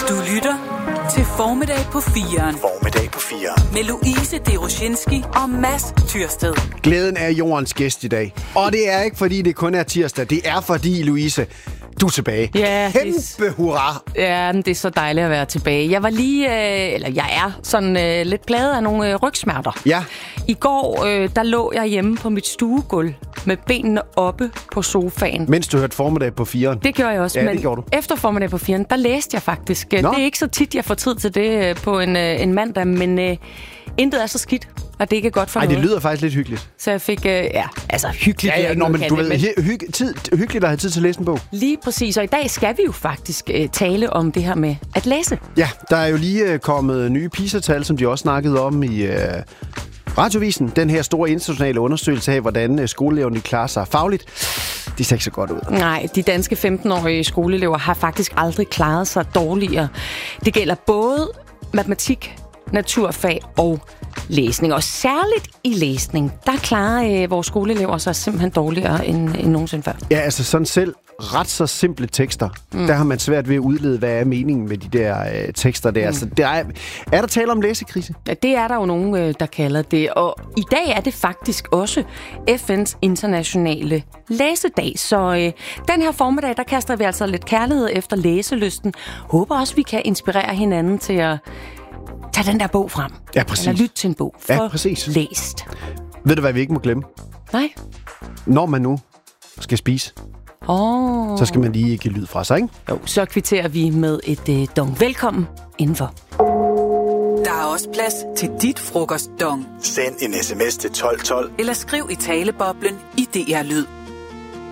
Du lytter til Formiddag på 4'eren. Formiddag på 4'eren. Med Louise Deroshinski og Mads Tyrsted. Glæden er jordens gæst i dag. Og det er ikke, fordi det kun er tirsdag. Det er, fordi, Louise, du er tilbage. Ja, kæmpe hurra! Ja, det er så dejligt at være tilbage. Jeg var lige, jeg er sådan lidt plaget af nogle rygsmerter. Ja. I går, der lå jeg hjemme på mit stuegulv med benene oppe på sofaen. Mens du hørte Formiddag på 4'eren. Det gjorde jeg også, ja, men det gjorde du. efter Formiddag på 4'eren, der læste jeg faktisk. Nå. Det er ikke så tit, jeg får tid til det på en mandag, men intet er så skidt, og det ikke er godt for noget. Nej, det lyder faktisk lidt hyggeligt. Så jeg fik, hyggeligt. Ja, men du ved, hyggeligt at have tid til at læse en bog. Lige præcis, og i dag skal vi jo faktisk tale om det her med at læse. Ja, der er jo lige kommet nye PISA-tal, som de også snakkede om i Radiovisen. Den her store internationale undersøgelse af, hvordan skoleeleverne klarer sig fagligt. Det ser ikke så godt ud. Nej, de danske 15-årige skoleelever har faktisk aldrig klaret sig dårligere. Det gælder både matematik, naturfag og læsning. Og særligt i læsning, der klarer vores skoleelever sig simpelthen dårligere end nogensinde før. Ja, altså sådan selv ret så simple tekster, der har man svært ved at udlede, hvad er meningen med de der tekster der. Så der er der tale om læsekrise? Ja, det er der jo nogen, der kalder det. Og i dag er det faktisk også FN's internationale læsedag. Så den her formiddag, der kaster vi altså lidt kærlighed efter læselysten. Håber også, vi kan inspirere hinanden til at tage den der bog frem. Ja, præcis. Eller lytte til en bog. Ja, præcis. Læst. Ved du, hvad vi ikke må glemme? Nej. Når man nu skal spise, så skal man lige give lyd fra sig, ikke? Jo, så kvitterer vi med et dong. Velkommen indenfor. Der er også plads til dit frokostdong. Send en sms til 1212. Eller skriv i taleboblen i DR Lyd.